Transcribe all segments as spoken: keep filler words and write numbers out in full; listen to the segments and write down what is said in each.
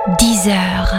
dix heures.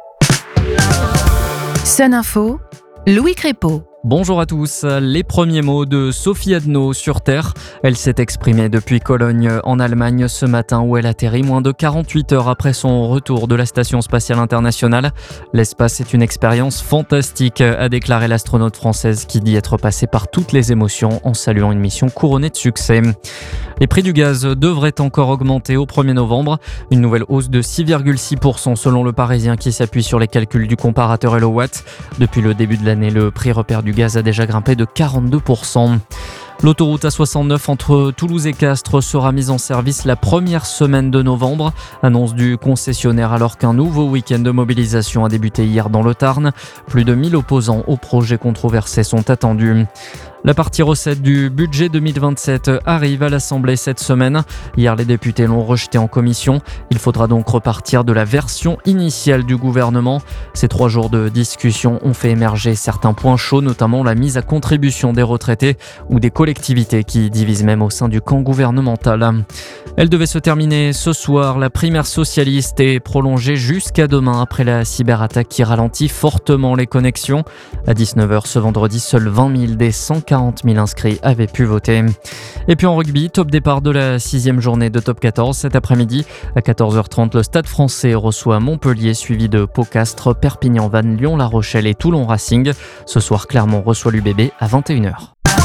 Sun Info, Louis Crépeau. Bonjour à tous. Les premiers mots de Sophie Adno sur Terre. Elle s'est exprimée depuis Cologne en Allemagne ce matin où elle atterrit moins de quarante-huit heures après son retour de la Station spatiale internationale. L'espace est une expérience fantastique, a déclaré l'astronaute française qui dit être passée par toutes les émotions en saluant une mission couronnée de succès. Les prix du gaz devraient encore augmenter au premier novembre. Une nouvelle hausse de six virgule six pour cent selon le Parisien qui s'appuie sur les calculs du comparateur Hellowatt. Depuis le début de l'année, le prix repère du gaz a déjà grimpé de quarante-deux pour cent. L'autoroute A soixante-neuf entre Toulouse et Castres sera mise en service la première semaine de novembre. Annonce du concessionnaire alors qu'un nouveau week-end de mobilisation a débuté hier dans le Tarn. Plus de mille opposants au projet controversé sont attendus. La partie recette du budget deux mille vingt-sept arrive à l'Assemblée cette semaine. Hier, les députés l'ont rejeté en commission. Il faudra donc repartir de la version initiale du gouvernement. Ces trois jours de discussion ont fait émerger certains points chauds, notamment la mise à contribution des retraités ou des collectivités qui divisent même au sein du camp gouvernemental. Elle devait se terminer ce soir. La primaire socialiste est prolongée jusqu'à demain après la cyberattaque qui ralentit fortement les connexions. À dix-neuf heures ce vendredi, seuls vingt mille des cent quarante mille inscrits avaient pu voter. Et puis en rugby, top départ de la sixième journée de top quatorze cet après-midi. À quatorze heures trente, le Stade Français reçoit Montpellier, suivi de Pau-Castres, Perpignan-Vannes, Lyon-La Rochelle et Toulon Racing. Ce soir, Clermont reçoit l'U B B à vingt et une heures.